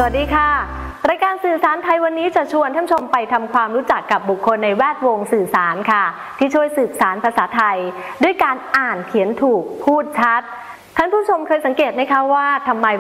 วัสดีค่ะรายการสื่อสารไทยวันนี้จะชวนท่านผู้ชมไปทำความรู้จักกับบุคคลในแวดวงสื่อสารค่ะที่ช่วยสืบสารภาษาไทยด้วยการอ่านเขียนถูกพูดชัดท่านผู้ชมเคยสังเกตไหมคะว่าทำไม